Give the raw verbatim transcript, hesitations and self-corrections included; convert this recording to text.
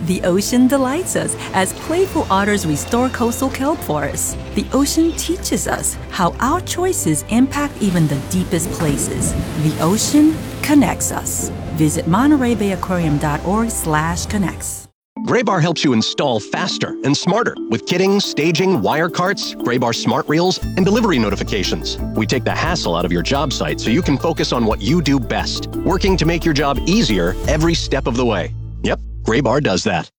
The ocean delights us as playful otters restore coastal kelp forests. The ocean teaches us how our choices impact even the deepest places. The ocean connects us. Visit Monterey Bay Aquarium dot org slash connects. Graybar helps you install faster and smarter with kitting, staging, wire carts, Graybar smart reels, and delivery notifications. We take the hassle out of your job site so you can focus on what you do best, working to make your job easier every step of the way. Yep, Graybar does that.